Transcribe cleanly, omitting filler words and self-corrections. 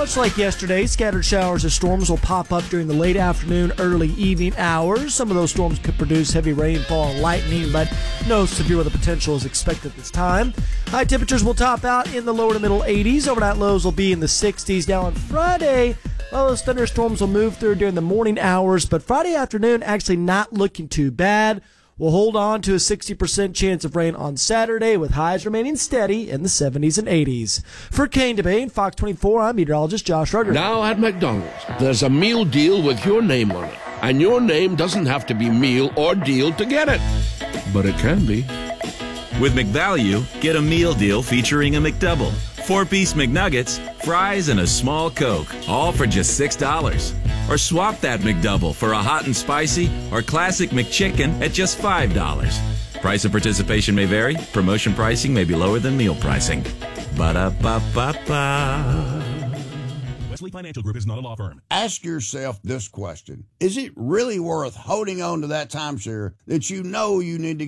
Much like yesterday, scattered showers or storms will pop up during the late afternoon, early evening hours. Some of those storms could produce heavy rainfall and lightning, but no severe weather potential is expected this time. High temperatures will top out in the lower to middle 80s. Overnight lows will be in the 60s. Now on Friday, well, those thunderstorms will move through during the morning hours, but Friday afternoon actually not looking too bad. We'll hold on to a 60% chance of rain on Saturday, with highs remaining steady in the 70s and 80s. For Kane Debate, Fox 24, I'm meteorologist Josh Ruger. Now at McDonald's, there's a meal deal with your name on it. And your name doesn't have to be meal or deal to get it. But it can be. With McValue, get a meal deal featuring a McDouble, 4-piece McNuggets, fries, and a small Coke, all for just $6. Or swap that McDouble for a hot and spicy or classic McChicken at just $5. Price of participation may vary. Promotion pricing may be lower than meal pricing. Ba-da-ba-ba-ba. Wesley Financial Group is not a law firm. Ask yourself this question. Is it really worth holding on to that timeshare that you know you need to